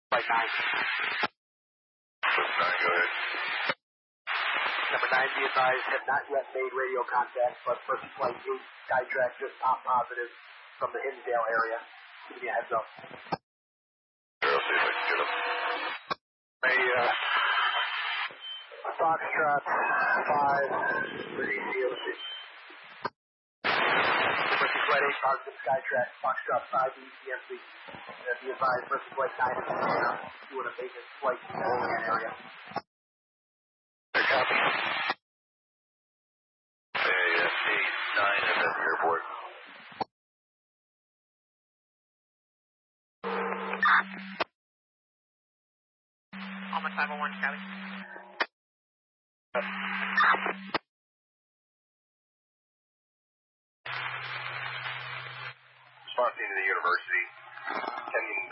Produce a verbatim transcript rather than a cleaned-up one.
Flight nine. Nine, go ahead. Number nine, be advised, have not yet made radio contact, but first flight eight, Skytrack just popped positive from the Hinsdale area. Give me a heads up. Sure, I'll see if I can get him. Hey, uh, Foxtrot five, three, zero six. First flight eight, positive Skytrack, Foxtrot five, E C M C. Uh, be advised, first flight nine is uh, doing a maintenance flight in the Olean area. Hey, copy. Hey, uh, eight, nine is at the airport. Almost five oh one, Charlie. Response team to the university. Can